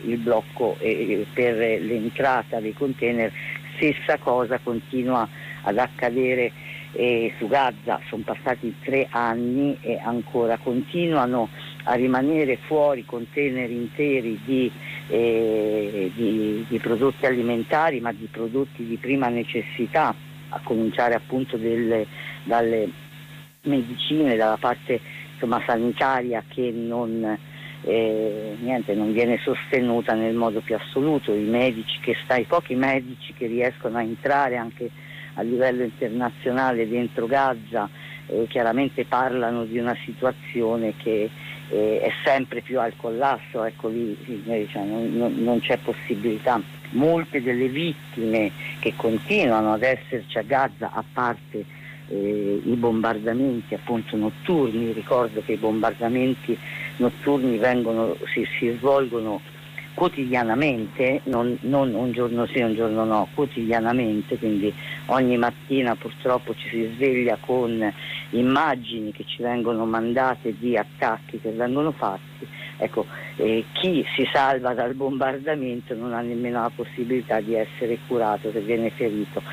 il blocco per l'entrata dei container. Stessa cosa continua ad accadere su Gaza. Sono passati 3 anni e ancora continuano a rimanere fuori container interi di prodotti alimentari, ma di prodotti di prima necessità, a cominciare appunto dalle medicine, dalla parte sanitaria, che non viene sostenuta nel modo più assoluto. I pochi medici che riescono a entrare anche a livello internazionale dentro Gaza chiaramente parlano di una situazione che è sempre più al collasso. Ecco, lì non c'è possibilità. Molte delle vittime che continuano ad esserci a Gaza, a parte i bombardamenti appunto notturni, ricordo che i bombardamenti notturni si svolgono quotidianamente, non un giorno sì, un giorno no, quotidianamente, quindi ogni mattina purtroppo ci si sveglia con immagini che ci vengono mandate di attacchi che vengono fatti. Ecco, chi si salva dal bombardamento non ha nemmeno la possibilità di essere curato se viene ferito.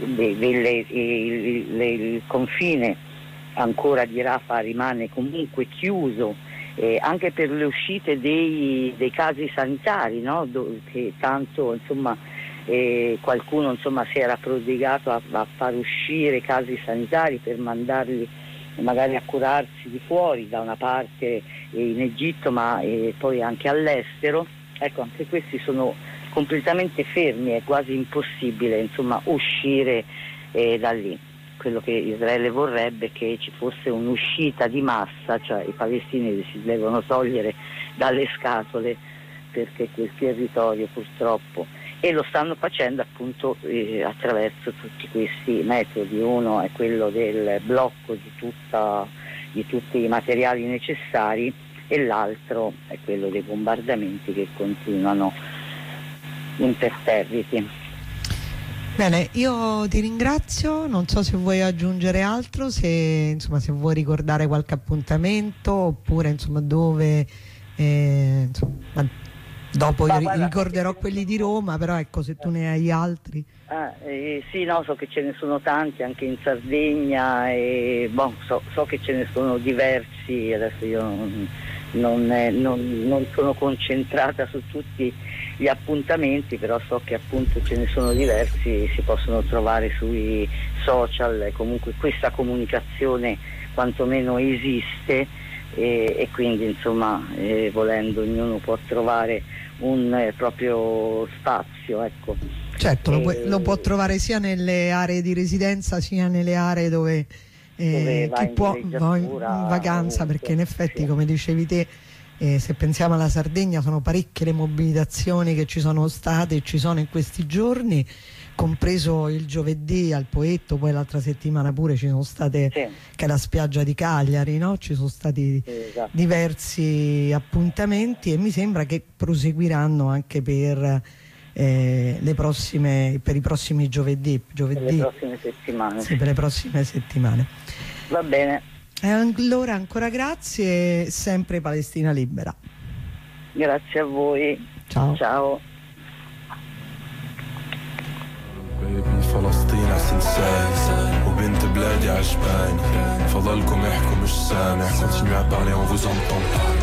Il confine ancora di Rafah rimane comunque chiuso, anche per le uscite dei casi sanitari, no? Che tanto qualcuno si era prodigato a far uscire casi sanitari per mandarli magari a curarsi di fuori, da una parte in Egitto, ma poi anche all'estero. Ecco, anche questi sono completamente fermi, è quasi impossibile uscire da lì. Quello che Israele vorrebbe è che ci fosse un'uscita di massa, cioè i palestinesi si devono togliere dalle scatole, perché quel territorio purtroppo, e lo stanno facendo appunto attraverso tutti questi metodi. Uno è quello del blocco di tutti i materiali necessari, e l'altro è quello dei bombardamenti che continuano imperterriti. Bene, io ti ringrazio, non so se vuoi aggiungere altro, se vuoi ricordare qualche appuntamento, oppure dove dopo ricorderò quelli di Roma, però ecco, se tu ne hai altri. Sì, no, so che ce ne sono tanti anche in Sardegna, e so che ce ne sono diversi. Adesso io non sono concentrata su tutti gli appuntamenti, però so che appunto ce ne sono diversi, si possono trovare sui social, e comunque questa comunicazione quantomeno esiste, e quindi volendo ognuno può trovare un proprio spazio, ecco. Certo, lo può trovare sia nelle aree di residenza sia nelle aree dove chi può va in vacanza, perché in effetti, come dicevi te, se pensiamo alla Sardegna, sono parecchie le mobilitazioni che ci sono state e ci sono in questi giorni, compreso il giovedì al Poetto, poi l'altra settimana pure ci sono state, che è la spiaggia di Cagliari, no? Ci sono stati diversi appuntamenti, e mi sembra che proseguiranno anche per i prossimi giovedì. Per le prossime settimane. Sì, per le prossime settimane. Va bene. Allora ancora grazie, sempre Palestina Libera. Grazie a voi. Ciao. Ciao. فلسطين سنساي وبنت بلادي عجباني فضلكم يحكوا مش سامع continuez à parler on vous entend